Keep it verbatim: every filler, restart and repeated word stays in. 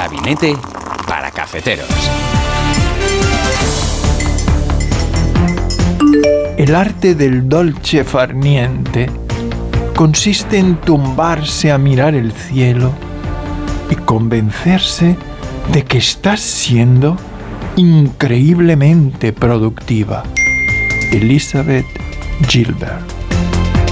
Gabinete para cafeteros. El arte del dolce far niente consiste en tumbarse a mirar el cielo y convencerse de que estás siendo increíblemente productiva. Elizabeth Gilbert.